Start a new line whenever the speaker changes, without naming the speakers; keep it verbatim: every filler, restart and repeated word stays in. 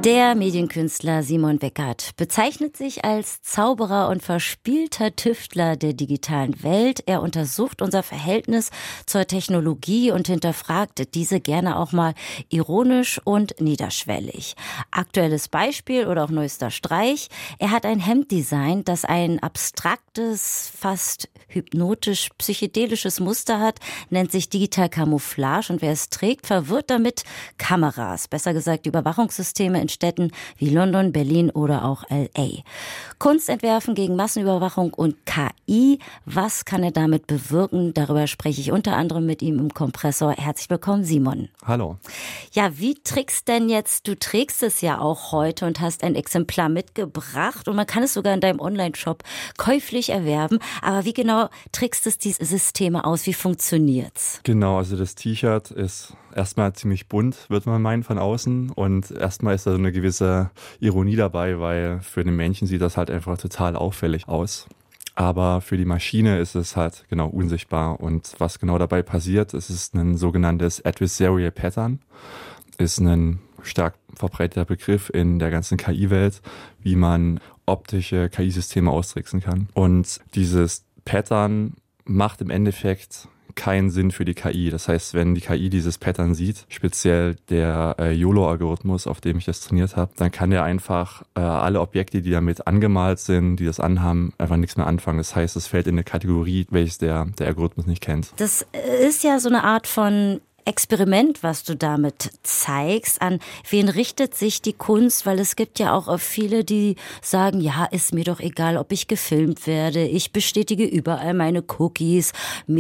Der Medienkünstler Simon Weckert bezeichnet sich als Zauberer und verspielter Tüftler der digitalen Welt. Er untersucht unser Verhältnis zur Technologie und hinterfragt diese gerne auch mal ironisch und niederschwellig. Aktuelles Beispiel oder auch neuester Streich: Er hat ein Hemd designt, das ein abstraktes, fast hypnotisch psychedelisches Muster hat, nennt sich Digital Camouflage, und wer es trägt, verwirrt damit Kameras, besser gesagt Überwachungssysteme in Städten wie London, Berlin oder auch L A. Kunst entwerfen gegen Massenüberwachung und K I. Was kann er damit bewirken? Darüber spreche ich unter anderem mit ihm im Kompressor. Herzlich willkommen, Simon.
Hallo.
Ja, wie trickst denn jetzt, du trägst es ja auch heute und hast ein Exemplar mitgebracht und man kann es sogar in deinem Online-Shop käuflich erwerben. Aber wie genau trickst es diese Systeme aus? Wie funktioniert's?
Genau, also das T-Shirt ist erstmal ziemlich bunt, wird man meinen, von außen. Und erstmal ist da so eine gewisse Ironie dabei, weil für den Menschen sieht das halt einfach total auffällig aus. Aber für die Maschine ist es halt genau unsichtbar. Und was genau dabei passiert, es ist ein sogenanntes Adversarial Pattern. Ist ein stark verbreiteter Begriff in der ganzen K I-Welt, wie man optische K I-Systeme austricksen kann. Und dieses Pattern macht im Endeffekt keinen Sinn für die K I. Das heißt, wenn die K I dieses Pattern sieht, speziell der äh, YOLO-Algorithmus, auf dem ich das trainiert habe, dann kann der einfach äh, alle Objekte, die damit angemalt sind, die das anhaben, einfach nichts mehr anfangen. Das heißt, es fällt in eine Kategorie, welches der, der Algorithmus nicht kennt.
Das ist ja so eine Art von Experiment, was du damit zeigst. An wen richtet sich die Kunst? Weil es gibt ja auch viele, die sagen, ja, ist mir doch egal, ob ich gefilmt werde. Ich bestätige überall meine Cookies.